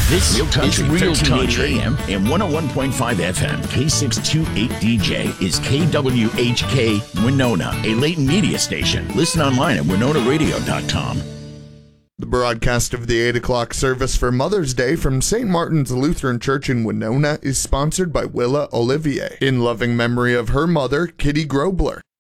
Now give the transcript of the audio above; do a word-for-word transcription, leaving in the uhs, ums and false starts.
This Real Country, is Real thirteen Country eighty A M and one oh one point five F M. K six twenty-eight D J is K W H K Winona, a Leighton media station. Listen online at winona radio dot com. The broadcast of the eight o'clock service for Mother's Day from Saint Martin's Lutheran Church in Winona is sponsored by Willa Olivier, in loving memory of her mother, Kitty Grobler.